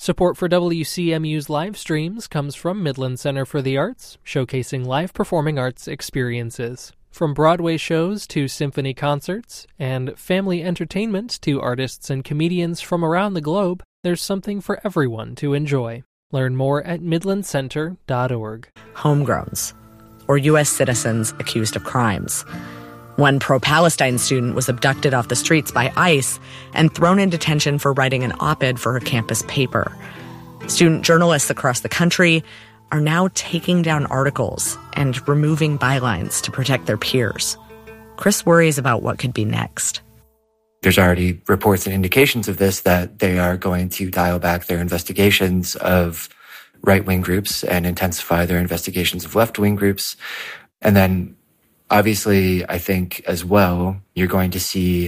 Support for WCMU's live streams comes from Midland Center for the Arts, showcasing live performing arts experiences. From Broadway shows to symphony concerts, and family entertainment to artists and comedians from around the globe, there's something for everyone to enjoy. Learn more at midlandcenter.org. Homegrowns, or U.S. citizens accused of crimes. One pro-Palestine student was abducted off the streets by ICE and thrown in detention for writing an op-ed for her campus paper. Student journalists across the country are now taking down articles and removing bylines to protect their peers. Chris worries about what could be next. There's already reports and indications of this, that they are going to dial back their investigations of right-wing groups and intensify their investigations of left-wing groups. And then obviously, I think as well, you're going to see... Do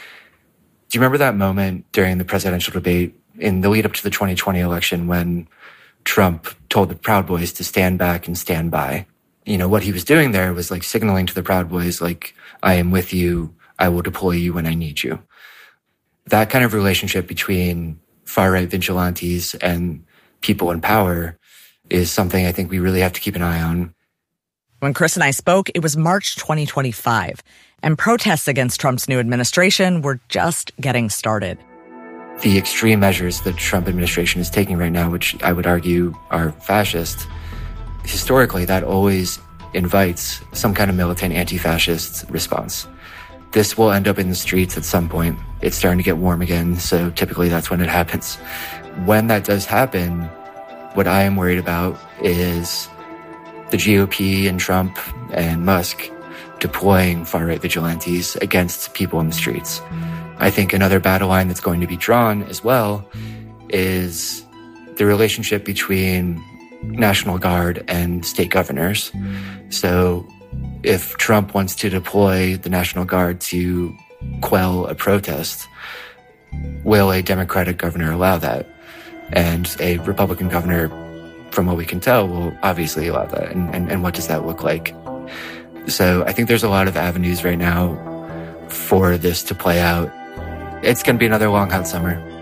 you remember that moment during the presidential debate in the lead up to the 2020 election when Trump told the Proud Boys to stand back and stand by? You know, what he was doing there was like signaling to the Proud Boys, like, I am with you, I will deploy you when I need you. That kind of relationship between far-right vigilantes and people in power is something I think we really have to keep an eye on. When Chris and I spoke, it was March 2025, and protests against Trump's new administration were just getting started. The extreme measures the Trump administration is taking right now, which I would argue are fascist, historically that always invites some kind of militant anti-fascist response. This will end up in the streets at some point. It's starting to get warm again, so typically that's when it happens. When that does happen, what I am worried about is the GOP and Trump and Musk deploying far-right vigilantes against people in the streets. I think another battle line that's going to be drawn as well is the relationship between National Guard and state governors. So if Trump wants to deploy the National Guard to quell a protest, will a Democratic governor allow that? And a Republican governor, from what we can tell, will obviously allow that. And what does that look like? So I think there's a lot of avenues right now for this to play out. It's going to be another long, hot summer.